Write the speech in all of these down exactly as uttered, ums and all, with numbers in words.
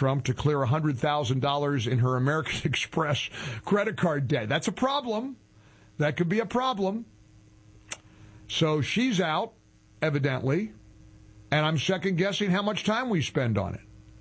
Trump to clear one hundred thousand dollars in her American Express credit card debt. That's a problem. That could be a problem. So she's out, evidently, and I'm second-guessing how much time we spend on it.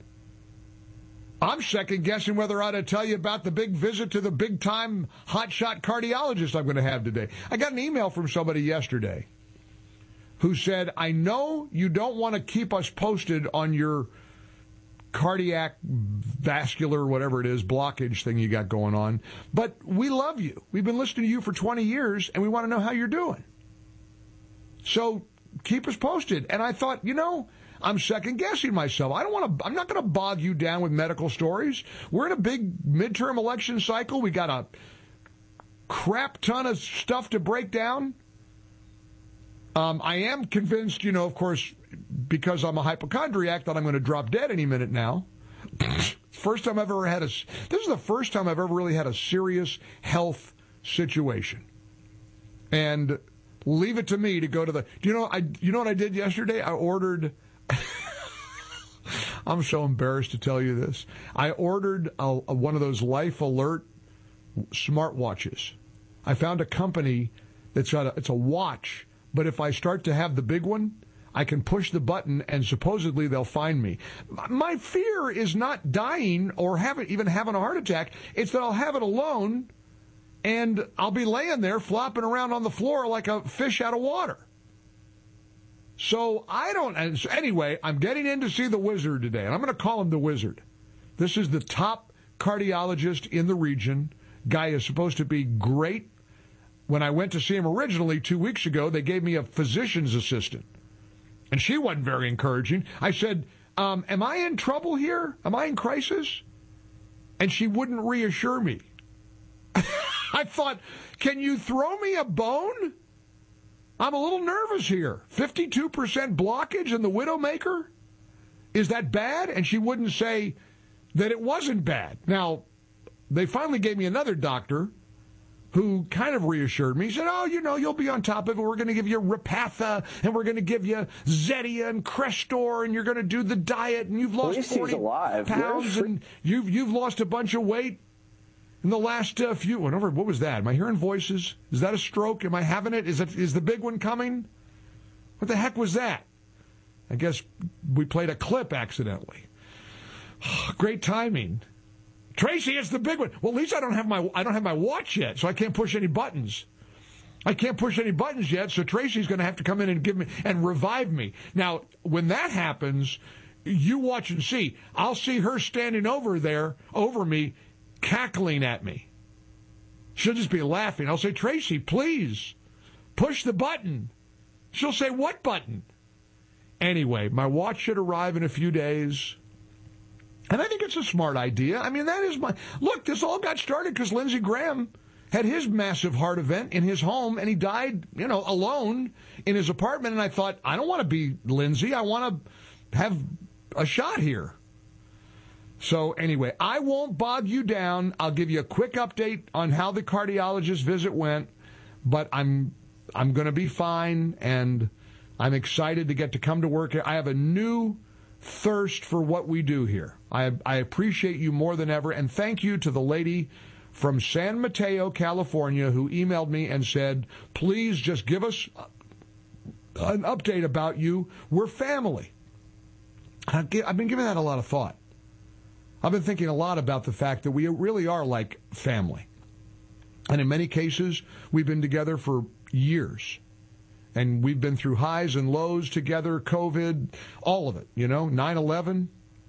I'm second-guessing whether I ought to tell you about the big visit to the big-time hotshot cardiologist I'm going to have today. I got an email from somebody yesterday who said, I know you don't want to keep us posted on your cardiac, vascular, whatever it is, blockage thing you got going on, but we love you. We've been listening to you for twenty years, and we want to know how you're doing. So keep us posted. And I thought, you know, I'm second-guessing myself. I don't want to, I'm not going to bog you down with medical stories. We're in a big midterm election cycle. We got a crap ton of stuff to break down. Um, I am convinced, you know, of course, because I'm a hypochondriac, that I'm going to drop dead any minute now. First time I've ever had a, this is the first time I've ever really had a serious health situation. And leave it to me to go to the, do you know, I, you know what I did yesterday? I ordered, I'm so embarrassed to tell you this. I ordered a, a, one of those Life Alert smartwatches. I found a company that's got a, it's a watch, but if I start to have the big one, I can push the button and supposedly they'll find me. My fear is not dying or having, even having a heart attack. It's that I'll have it alone and I'll be laying there flopping around on the floor like a fish out of water. So I don't, anyway, I'm getting in to see the wizard today, and I'm going to call him the wizard. This is the top cardiologist in the region. Guy is supposed to be great. When I went to see him originally two weeks ago, they gave me a physician's assistant, and she wasn't very encouraging. I said, um, am I in trouble here? Am I in crisis? And she wouldn't reassure me. I thought, can you throw me a bone? I'm a little nervous here. fifty-two percent blockage in the Widowmaker? Is that bad? And she wouldn't say that it wasn't bad. Now, they finally gave me another doctor who kind of reassured me. He said, oh, you know, you'll be on top of it. We're going to give you Repatha, and we're going to give you Zetia and Crestor, and you're going to do the diet, and you've lost forty pounds, and you've, you've lost a bunch of weight. In the last uh, few, whatever, what was that? Am I hearing voices? Is that a stroke? Am I having it? Is it? Is the big one coming? What the heck was that? I guess we played a clip accidentally. Great timing. Tracy, it's the big one. Well, at least I don't have my I don't have my watch yet, so I can't push any buttons. I can't push any buttons yet, so Tracy's going to have to come in and give me and revive me. Now, when that happens, you watch and see. I'll see her standing over there, over me, cackling at me. She'll just be laughing. I'll say, Tracy, please, push the button. She'll say, what button? Anyway, my watch should arrive in a few days. And I think it's a smart idea. I mean, that is my... Look, this all got started because Lindsey Graham had his massive heart event in his home, and he died, you know, alone in his apartment. And I thought, I don't want to be Lindsey. I want to have a shot here. So anyway, I won't bog you down. I'll give you a quick update on how the cardiologist visit went, but I'm I'm going to be fine, and I'm excited to get to come to work. I have a new thirst for what we do here. I I appreciate you more than ever, and thank you to the lady from San Mateo, California, who emailed me and said, please just give us an update about you. We're family. I've been giving that a lot of thought. I've been thinking a lot about the fact that we really are like family. And in many cases, we've been together for years. And we've been through highs and lows together, COVID, all of it, you know, nine eleven,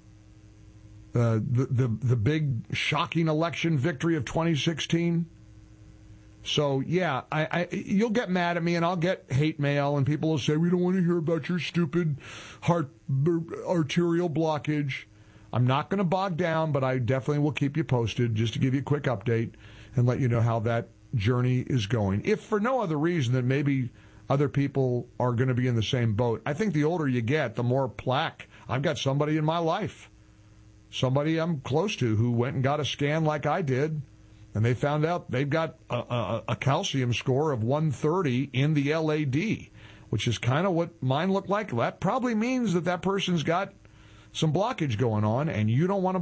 uh, the, the, the big shocking election victory of twenty sixteen. So, yeah, I, I you'll get mad at me and I'll get hate mail and people will say, we don't want to hear about your stupid heart arterial blockage. I'm not going to bog down, but I definitely will keep you posted just to give you a quick update and let you know how that journey is going. If for no other reason than maybe other people are going to be in the same boat. I think the older you get, the more plaque. I've got somebody in my life, somebody I'm close to, who went and got a scan like I did, and they found out they've got a, a, a calcium score of one thirty in the L A D, which is kind of what mine looked like. That probably means that that person's got some blockage going on, and you don't want to